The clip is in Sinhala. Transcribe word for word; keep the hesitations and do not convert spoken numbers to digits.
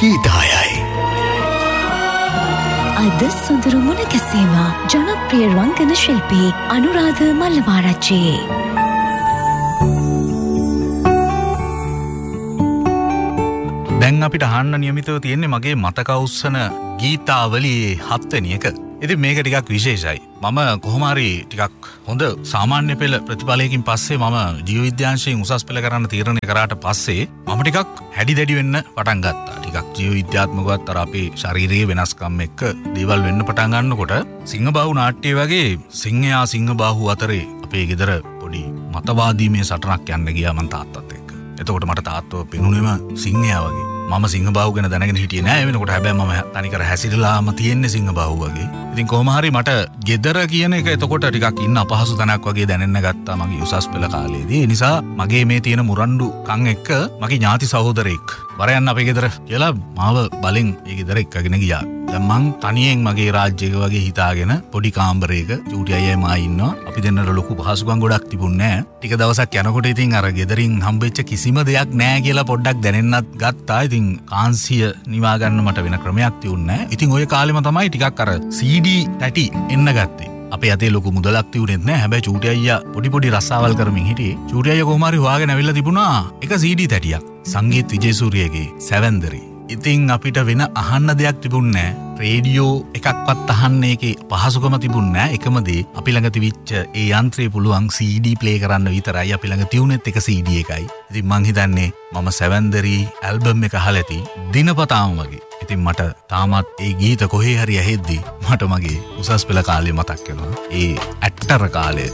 ගීතායයි. අද සුදුරු මුණ කැසීම ජනප්‍රිය රංගන ශිල්පී අනුරාධ මල්ලමාරච්චි. දැන් අපිට අහන්න නියමිතව තියෙන්නේ මගේ මතක උස්සන ගීතාවලියේ හත්වෙනි එක. ඉතින් මේක ටිකක් විශේෂයි. මම කොහොම හරි ටිකක් හොඳ සාමාන්‍ය පෙළ ප්‍රතිඵලයකින් පස්සේ මම ජීව විද්‍යාංශයෙන් උසස් පෙළ කරන්න තීරණය කරාට පස්සේ මම ටිකක් හැඩි දැඩි වෙන්න පටන් ගත්තා. ටිකක් ජීව විද්‍යාත්මකවත් අර අපේ ශාරීරික වෙනස්කම් එක්ක දේවල් වෙන්න පටන් ගන්නකොට සිංහබාහු නාට්‍ය වගේ සිංහයා සිංහබාහු අතරේ අපේ ගෙදර පොඩි මතවාදී මේ සටනක් යන්න ගියා මං තාත්තත් එක්ක. එතකොට මට තාත්තව පෙනුනේම සිංහයා වගේ. මම සිංහබාහු ගැන දැනගෙන හිටියේ නෑ වෙනකොට. හැබැයි මම තනිකර හැසිරලාම තියෙන්නේ සිංහබාහු වගේ. ඉතින් කොහොම හරි මට ගෙදර කියන එක එතකොට ටිකක් ඉන්න අපහසු තැනක් වගේ දැනෙන්න ගත්තා මගේ උසස් පෙළ කාලේදී. ඒ නිසා මගේ මේ තියෙන මුරණ්ඩු කන් එක්ක මගේ ඥාති සහෝදරයෙක් වරයන් අපේ ගෙදර කියලා මාව බලෙන් ඒ ගෙදර එක්කගෙන ගියා. දැන් මං තනියෙන් මගේ රාජ්‍යයක වගේ හිතාගෙන පොඩි කාමරයක චූටි අයියා මා ඉන්නවා. අපි දෙන්නට ලොකු පහසුකම් ගොඩක් තිබුණේ නෑ. ටික දවසක් යනකොට ඉතින් අර ගෙදරින් හම්බෙච්ච කිසිම දෙයක් නෑ කියලා පොඩ්ඩක් දැනෙන්නත් ගත්තා. ඉතින් කාන්සිය නිවා ගන්න මට වෙන ක්‍රමයක් තියුන්නේ නෑ. ඉතින් ওই කාලෙම තමයි ටිකක් අර සී ඩී තැටි එන්න ගත්තේ. අපේ අතේ ලොකු මුදලක් තියුණෙත් නෑ. හැබැයි චූටි අයියා පොඩි පොඩි රස්සාවල් කරමින් හිටියේ. චූටි අයියා කොහොම හරි හොයාගෙන ඇවිල්ලා තිබුණා එක සී ඩී තැටියක්. සංගීත් විජේසූරියගේ සැවැන්දරි. ඉතින් අපිට වෙන අහන්න දෙයක් තිබුණේ නෑ. රේඩියෝ එකක්වත් අහන්න එකේ පහසුකම තිබුණේ නෑ. එකම දේ අපි ළඟ තිබිච්ච ඒ යන්ත්‍රය පුළුවන් සී ඩී ප්ලේ කරන්න විතරයි. අපි ළඟ තියුණෙත් එක සී ඩී එකයි. ඉතින් මං හිතන්නේ මම සැවැන්දරි ඇල්බම් එක අහලා ඇති දිනපතාම වගේ. ඉතින් මට තාමත් ඒ ගීත කොහේ හරි ඇහෙද්දි මට මගේ උසස් පෙළ කාලේ මතක් වෙනවා. ඒ ඇක්ටර් කාලේ